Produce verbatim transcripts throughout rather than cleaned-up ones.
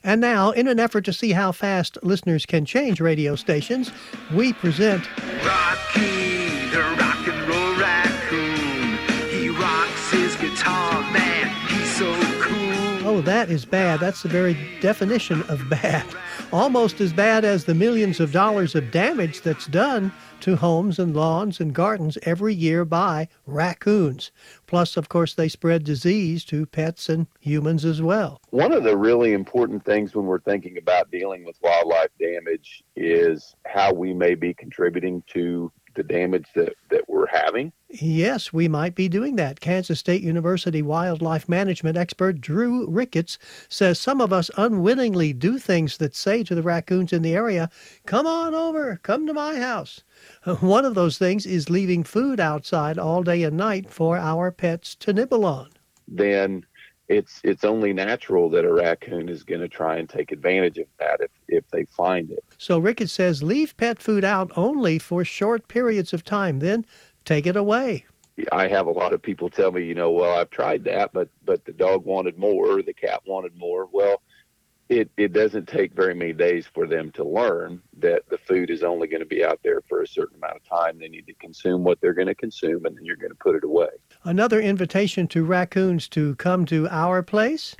And now, in an effort to see how fast listeners can change radio stations, we present Rocky, the rock and roll raccoon. He rocks his guitar, man, he's so cool. Oh, that is bad. That's the very definition of bad. Almost as bad as the millions of dollars of damage that's done to homes and lawns and gardens every year by raccoons. Plus, of course, they spread disease to pets and humans as well. One of the really important things when we're thinking about dealing with wildlife damage is how we may be contributing to the damage that, that we're having. Yes, we might be doing that. Kansas State University wildlife management expert Drew Ricketts says some of us unwittingly do things that say to the raccoons in the area, come on over, come to my house. One of those things is leaving food outside all day and night for our pets to nibble on. Then it's it's only natural that a raccoon is going to try and take advantage of that if, if they find it. So Ricketts says leave pet food out only for short periods of time, then take it away. I have a lot of people tell me, you know, well, I've tried that, but but the dog wanted more, or the cat wanted more. Well, it, it doesn't take very many days for them to learn that the food is only going to be out there for a certain amount of time. They need to consume what they're going to consume, and then you're going to put it away. Another invitation to raccoons to come to our place.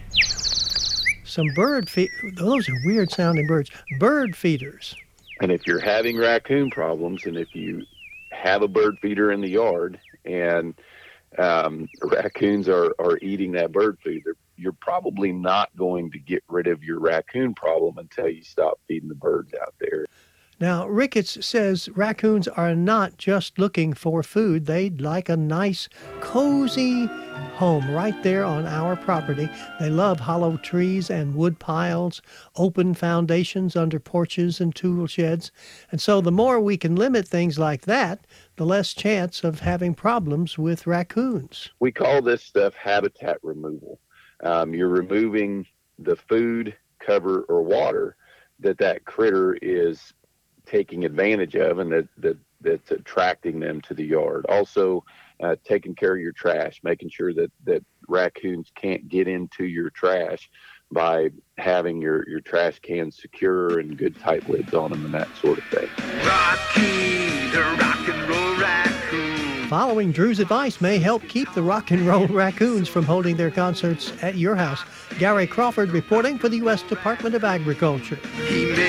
Some bird feed. Those are weird sounding birds. Bird feeders. And if you're having raccoon problems, and if you have a bird feeder in the yard and um, raccoons are, are eating that bird food, you're probably not going to get rid of your raccoon problem until you stop feeding the birds out there. Now, Ricketts says raccoons are not just looking for food. They'd like a nice, cozy home right there on our property. They love hollow trees and wood piles, open foundations under porches and tool sheds. And so the more we can limit things like that, the less chance of having problems with raccoons. We call this stuff habitat removal. Um, you're removing the food, cover, or water that that critter is taking advantage of, and that, that that's attracting them to the yard. Also, uh, taking care of your trash, making sure that, that raccoons can't get into your trash by having your, your trash cans secure and good tight lids on them and that sort of thing. Rocky, the rock and roll raccoon. Following Drew's advice may help keep the rock and roll raccoons from holding their concerts at your house. Gary Crawford reporting for the U S Department of Agriculture. He